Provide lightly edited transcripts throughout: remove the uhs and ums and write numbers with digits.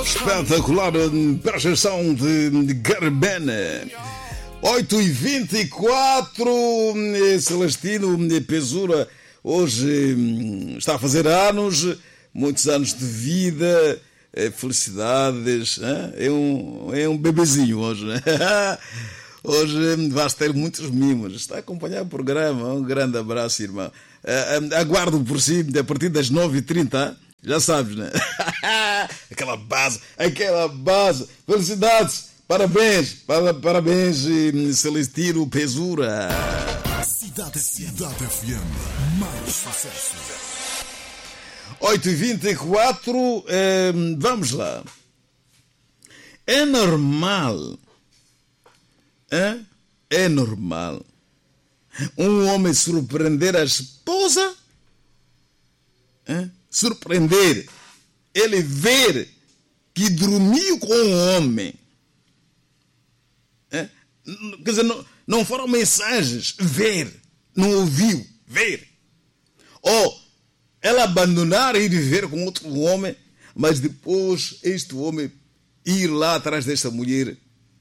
Espetacular projeção de Garbena. 8h24, Celestino Pezura hoje está a fazer anos, muitos anos de vida, felicidades. É um bebezinho hoje, né? Hoje vais ter muitos mimos. Está a acompanhar o programa. Um grande abraço, irmão. Aguardo por si a partir das 9h30. Já sabes, né? Aquela base. Felicidades. Parabéns, Celestino Pezura. Cidade FM, mais sucesso. 8h24, vamos lá. É normal, é normal um homem surpreender a esposa? Surpreender, ele ver que dormiu com um homem. Quer dizer, não foram mensagens, ver, não ouviu, ver. Ou ela abandonar e ir viver com outro homem, mas depois este homem ir lá atrás desta mulher,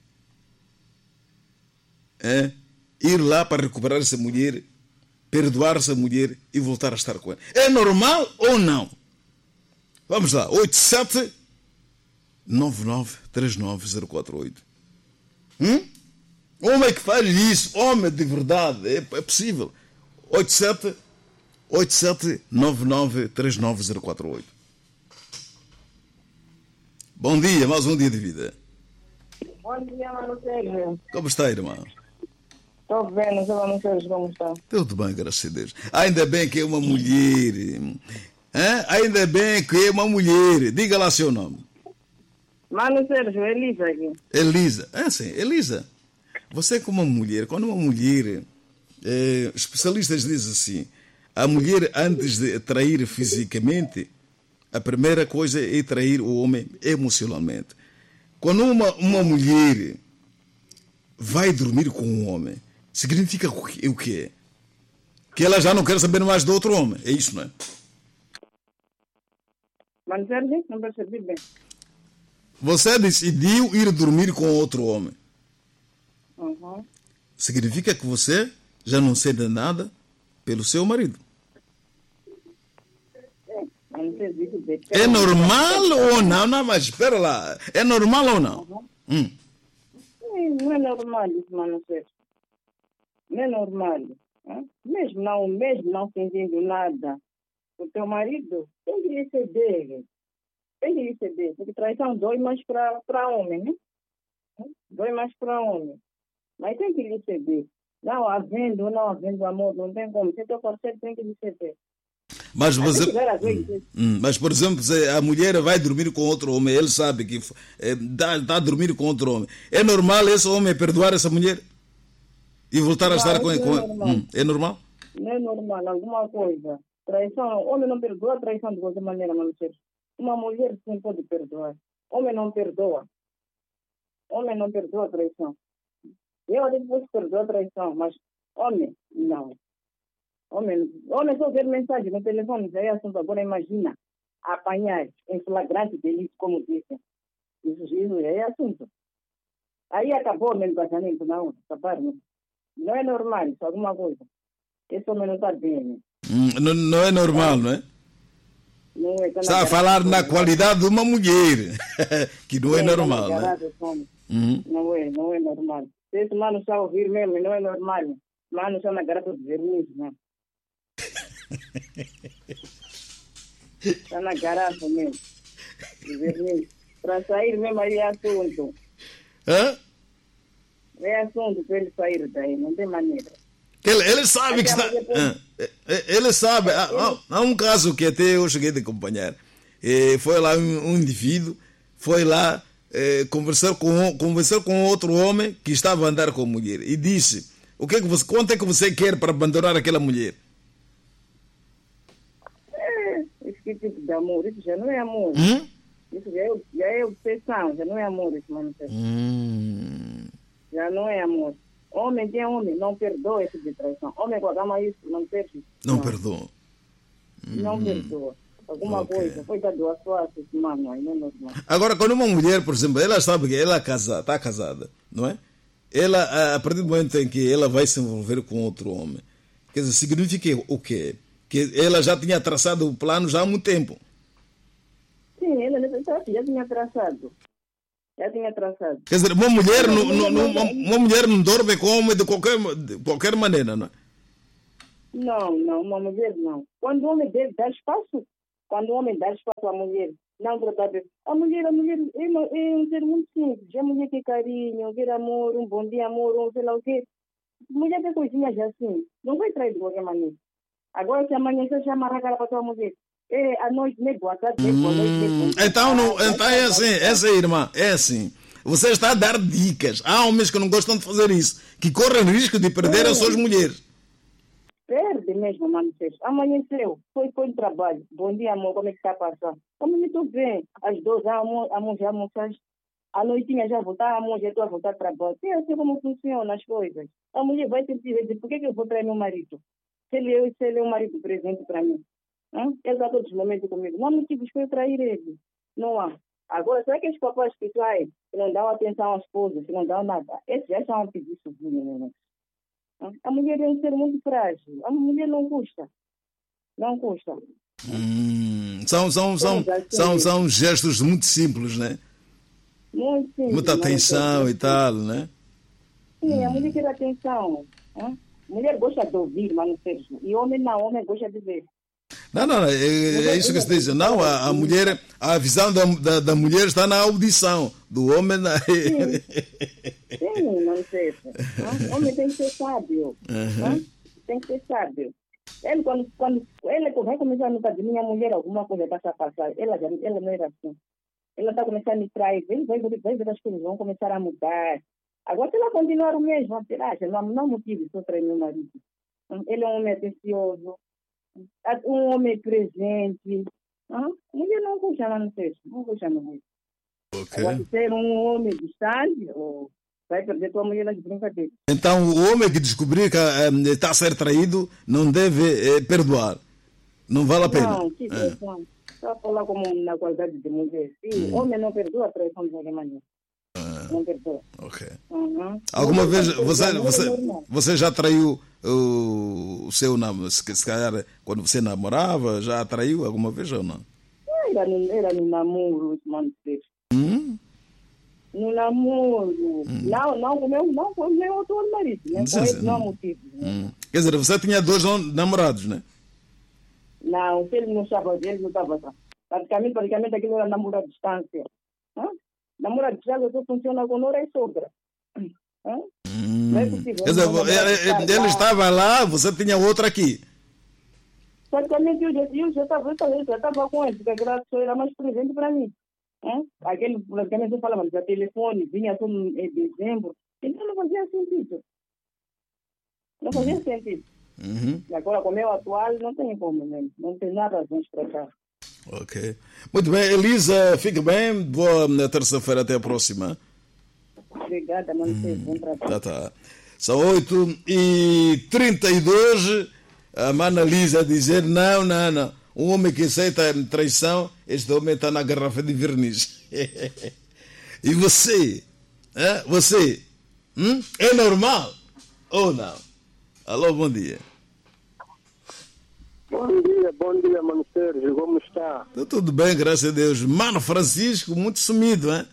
ir lá para recuperar essa mulher, perdoar essa mulher e voltar a estar com ela. É normal ou não? Vamos lá, 87-9939-048. Homem que faz isso, homem de verdade, é possível. 87-9939-048. Bom dia, mais um dia de vida. Bom dia, Mano Sérgio. Como está, irmão? Estou bem, não sei, Mano Sérgio, como está? Tudo bem, graças a Deus. Ainda bem que é uma mulher. Ainda bem que é uma mulher. Diga lá seu nome. Mano Sérgio, Elisa aqui. Elisa. Sim, Elisa. Você como uma mulher, quando uma mulher... especialistas dizem assim, a mulher antes de atrair fisicamente, a primeira coisa é atrair o homem emocionalmente. Quando uma mulher vai dormir com um homem, significa o quê? Que ela já não quer saber mais do outro homem. É isso, não é? Mano Sérgio, não percebi bem. Você decidiu ir dormir com outro homem. Uhum. Significa que você já não sente nada pelo seu marido. É normal ou não? Não, mas espera lá. É normal ou não? Uhum. Não é normal isso, Mano Sérgio. Não é normal. Mesmo não sentindo nada, o teu marido tem que receber. Porque traição dói mais para homem, né? Dói mais para homem. Mas tem que receber. Não havendo amor, não tem como. Se teu parceiro tem que receber. Mas, por exemplo, se a mulher vai dormir com outro homem, ele sabe que está a dormir com outro homem. É normal esse homem perdoar essa mulher? E voltar a estar com ele? É normal? Não é normal, alguma coisa. Traição, homem não perdoa traição de qualquer maneira, Mano Sérgio. Uma mulher sim pode perdoar. Homem não perdoa. Homem não perdoa traição. Eu depois perdoo a traição, mas homem, não. Homem só ver mensagem no telefone, já é assunto. Agora imagina, apanhar em flagrante delito, como disse. Isso já é assunto. Aí acabou o meu casamento, não. Não é normal, isso é alguma coisa. Esse homem não está bem. Né? Não é normal, não é? Não é. Está a falar na qualidade de uma mulher, que não é normal, né? Não é normal. Se esse mano está a ouvir mesmo, não é normal. Mano está na garrafa de verniz, né? Está na garrafa mesmo. De verniz. Para sair mesmo aí é assunto. É assunto para ele sair daí, não tem maneira. Ele sabe que está... Ele sabe. Há um caso que até eu cheguei a acompanhar. Foi lá um indivíduo, foi lá conversar com outro homem que estava a andar com a mulher e disse: quanto é que você quer para abandonar aquela mulher? Esse tipo de amor, isso já não é amor. Isso já é obsessão, já não é amor, isso, Mano Sérgio. Já não é amor. Homem tem homem, não perdoa esse tipo de traição. Homem quando ama isso, não perde. Não perdoa. Não perdoa. alguma coisa. Foi da duas sua semana, não é normal. Agora, quando uma mulher, por exemplo, ela sabe que ela está casada, não é? Ela, a partir do momento em que ela vai se envolver com outro homem, quer dizer, significa o quê? Que ela já tinha traçado o plano já há muito tempo. Sim, ela já tinha traçado. Já tinha traçado. Quer dizer, uma mulher não dorme com homem de qualquer maneira, não é? Não, uma mulher não. Quando o homem deve dar espaço, quando o homem dá espaço à mulher, não tratar de... A mulher é um ser muito simples. A mulher quer carinho, quer amor, um bom dia, amor, um sei lá o quê. Mulher tem coisinhas assim. Não vai trair de qualquer maneira. Agora, se amanhã você chamar a cara para tua mulher, à noite, nem boa tarde, nem boa noite, nem boa tarde. Então é assim, essa irmã, é assim. Você está a dar dicas. Há homens que não gostam de fazer isso, que correm risco de perder as suas mulheres. Perde mesmo, mano. Amanheceu, foi no trabalho. Bom dia, amor, como é que está passando? Amanhã estou bem. Às 12, amor já almoçaste. À noitinha já voltar, amor já estou a voltar para trabalho. É assim como funcionam as coisas. A mulher vai sentir, dizer, por que eu vou trair meu marido? Se ele é um marido presente para mim. Ele está todos os momentos comigo. Não há motivos para eu trair ele. Não há. Agora, será que os papais que não dão atenção às esposas, que não dão nada? Esses já são pedidos né? A mulher é um ser muito frágil. A mulher não custa. Não custa. São gestos muito simples, né? Muito simples. Muita atenção e tal, né? Sim, a mulher quer atenção. A mulher gosta de ouvir, mano Sérgio. E homem não, homem gosta de ver. Não, é isso que se diz. Não, a mulher, a visão da mulher está na audição, do homem na... Sim, não sei. O homem tem que ser sábio. Tem que ser sábio. Ele, quando ele vai começar a notar de minha mulher alguma coisa está a passar, ela não era assim. Ela está começando a me trair, vai ver as coisas vão começar a mudar. Agora, se ela continuar o mesmo, não motivo só trair meu marido. Ele é um homem atencioso. Um homem presente. Mulher não custa, não sei. Não custa, não. Okay. Agora, ser um homem distante, vai perder tua mulher nas brincadeiras. Então, o homem que descobrir que está a ser traído não deve perdoar. Não vale a pena. Não, só falar como na qualidade de mulher. Sim, homem não perdoa a traição de qualquer maneira. Não perdoa. Ok. Alguma vez você já traiu o seu namoro? Se calhar, quando você namorava, já traiu alguma vez ou não? Era no namoro, mano. No namoro. Não com o meu outro marido. Né? Com ele não há motivo. Quer dizer, você tinha 2 namorados, né? Não, se ele não estava, ele não estava. Praticamente aquilo era namoro à distância. Namoro à distância só funciona com nora e sogra. Não é possível. Quer dizer, ele estava lá, você tinha outro aqui. Praticamente eu já estava com ele, porque aquela pessoa era mais presente para mim. Aquele, praticamente, eu falava de telefone, vinha só em dezembro. Então não fazia sentido. Não fazia sentido. E agora, com o meu atual, não tem como, né? Não tem nada razões para cá. Ok. Muito bem, Elisa, fique bem. Boa terça-feira, até a próxima. Obrigada, não sei. Bom trabalho. Tá. São 8h32. A Mana Lisa a dizer: não. Um homem que aceita traição, este homem está na garrafa de verniz. E você? Você? É normal ou não? Alô, bom dia. Bom dia, mano Sérgio, como está? Tudo bem, graças a Deus. Mano Francisco, muito sumido, hein?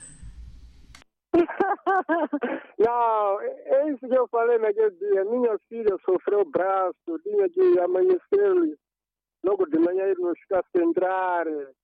Não, é isso que eu falei naquele dia. Minha filha sofreu o braço, tinha que amanhecer logo de manhã ir no espaço entrar.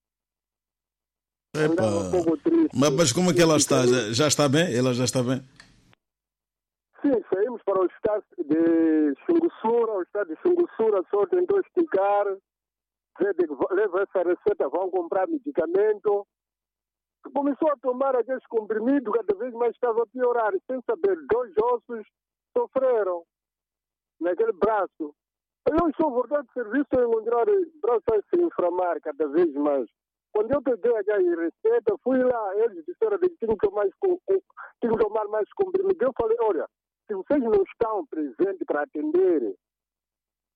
Andava um pouco triste. Mas como é que ela está? Já está bem? Ela já está bem? Sim, saímos para o estado de Xingussura. O estado de Xingussura só tentou esticar. Leva essa receita, vão comprar medicamento. Começou a tomar aqueles comprimidos, cada vez mais estava a piorar. Sem saber, 2 ossos sofreram naquele braço. Eu estou voltando de serviço e encontrar o braço a se inflamar cada vez mais. Quando eu peguei a receita, fui lá, eles disseram que tinham que tomar mais comprimidos. Eu falei, olha, se vocês não estão presentes para atender,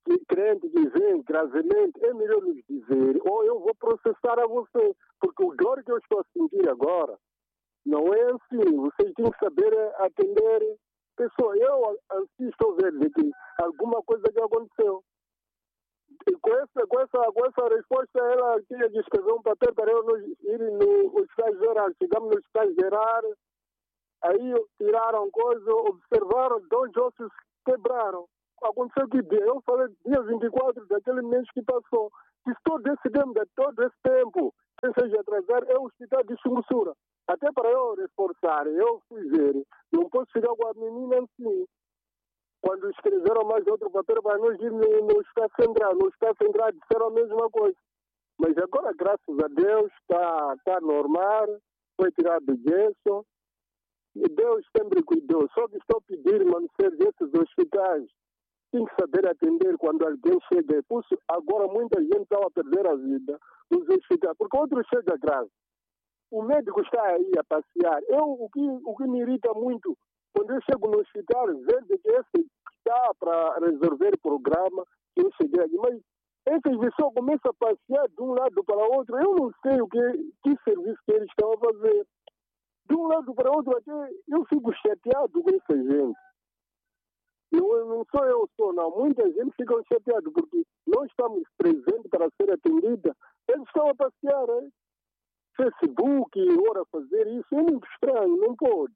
crente que vem gravemente, é melhor nos dizer, ou eu vou processar a você, porque o dor que eu estou a sentir agora não é assim. Vocês têm que saber atender pessoas. Eu assim estou vendo que alguma coisa que aconteceu. E com essa resposta, ela tinha de escrever um papel para eu ir no hospital geral. Chegamos no hospital geral, aí tiraram coisa, observaram, 2 ossos quebraram. Aconteceu que dia? Eu falei dia 24 daquele mês que passou. Se todo esse tempo, quem seja atrasar, é o hospital de Xungusura. Até para eu reforçar, eu fui ver, não posso ficar com a menina assim. Quando escreveram mais outro papel para nós ir no Estado Central. No Estado Central disseram a mesma coisa. Mas agora, graças a Deus, está normal, foi tirado o gesso. E Deus sempre cuidou. Só que estou a pedir, mano, ser desses hospitais. Tem que saber atender quando alguém chega. Por isso, agora muita gente está a perder a vida nos hospitais. Porque outro chega grave. O médico está aí a passear. O que me irrita muito, quando eu chego no hospital, ver que esse está para resolver o programa, que eu cheguei aqui, mas essas pessoas começam a passear de um lado para o outro. Eu não sei que serviço que eles estão a fazer. De um lado para o outro, até eu fico chateado com essa gente. Não sou eu só, não. Muita gente fica chateada porque nós estamos presentes para ser atendida. Eles estão a passear, hein? Facebook, ora fazer isso, é muito estranho, não pode.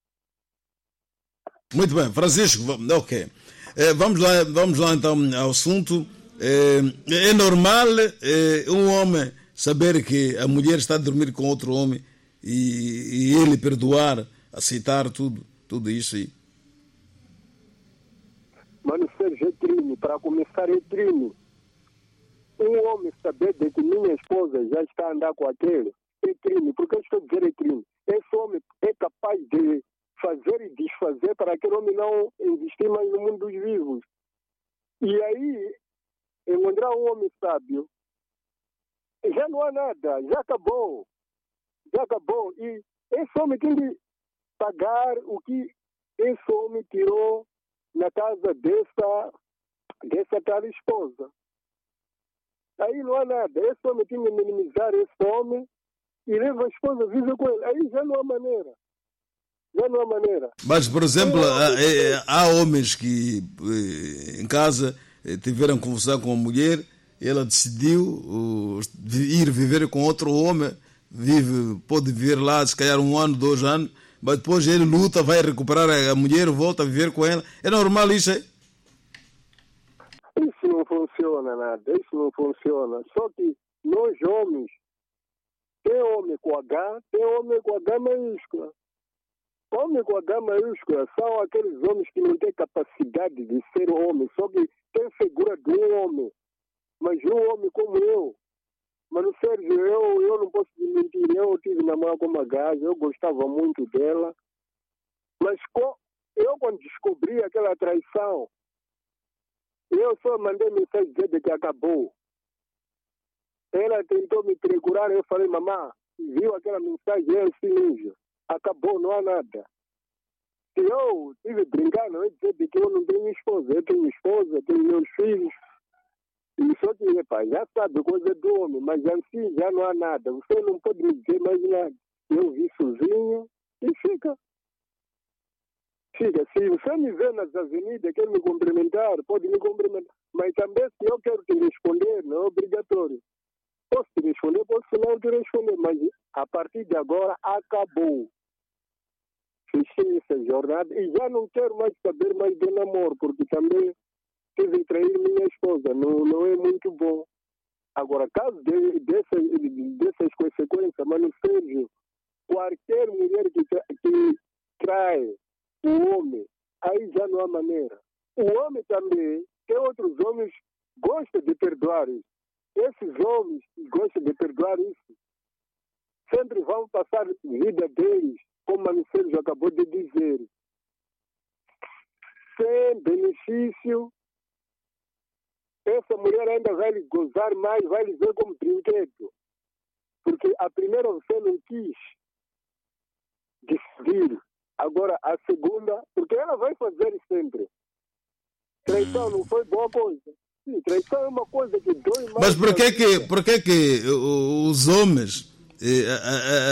Muito bem, Francisco, ok. Vamos lá então ao assunto. É normal um homem saber que a mulher está a dormir com outro homem e ele perdoar, aceitar tudo isso aí? Mano, Sérgio, é crime. Para começar, é crime. Um homem saber de que minha esposa já está a andar com aquele, é crime. Por que eu estou a dizer é crime? Esse homem é capaz de fazer e desfazer para aquele homem não investir mais no mundo dos vivos. E aí, encontrar um homem sábio, já não há nada, já acabou. Já acabou. E esse homem tem de pagar o que esse homem tirou na casa dessa tal esposa. Aí não há nada. Esse homem tem de minimizar esse homem e leva a esposa a viver com ele. Aí já não há maneira. Já não há maneira. Mas, por exemplo, há homens que em casa tiveram conversar com a mulher, ela decidiu ir viver com outro homem, pode viver lá, se calhar 1 ano, 2 anos, mas depois ele luta, vai recuperar a mulher, volta a viver com ela. É normal isso aí? Isso não funciona nada, isso não funciona. Só que nós homens, tem homem com H, tem homem com H maiúscula. Homem com H maiúscula são aqueles homens que não têm capacidade de ser homem, só que tem figura de um homem. Mas um homem como eu, mano, Sérgio, eu não posso mentir, eu tive namorada com uma gaja, eu gostava muito dela, mas eu quando descobri aquela traição, eu só mandei mensagem dizer que acabou. Ela tentou me procurar, eu falei, mamãe, viu aquela mensagem, é assim, acabou, não há nada. Se eu estive brincando, eu dizer que eu não tenho esposa, eu tenho esposa, tenho meus filhos. E só que, epa, já sabe, coisa do homem, mas assim já não há nada. Você não pode me dizer mais nada. Eu vi sozinho e fica. Fica. Se você me vê nas avenidas, quer me cumprimentar, pode me cumprimentar. Mas também se eu quero te responder, não é obrigatório. Posso te responder, posso não te responder, mas a partir de agora acabou. Fechei essa jornada e já não quero mais saber mais do namoro, porque também tive trair minha esposa, não é muito bom. Agora, caso dessas consequências, mas no Sérgio, qualquer mulher que trai o homem, aí já não há maneira. O homem também, tem outros homens que gostam de perdoar isso. Esses homens que gostam de perdoar isso, sempre vão passar a vida deles, como o Sérgio acabou de dizer, sem benefício. Essa mulher ainda vai lhe gozar mais, vai lhe ver como brinquedo. Porque a primeira você não quis decidir. Agora a segunda, porque ela vai fazer sempre. Traição não foi boa coisa. Sim, traição é uma coisa que dói mais. Mas por que os homens